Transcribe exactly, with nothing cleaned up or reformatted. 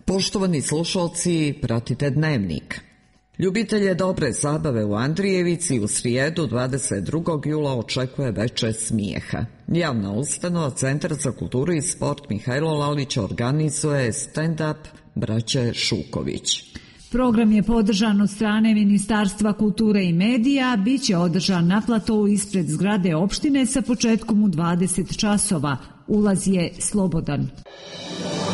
Poštovani slušalci, pratite Dnevnik. Ljubitelje dobre zabave u Andrijevici u srijedu dvadeset drugog jula očekuje veče smijeha. Javna ustanova Centar za kulturu i sport Mihajlo Lalić organizuje stand-up braće Šuković. Program je podržan od strane Ministarstva kulture i medija, bit će održan na platou ispred zgrade opštine sa početkom u dvadeset časova. Ulaz je slobodan.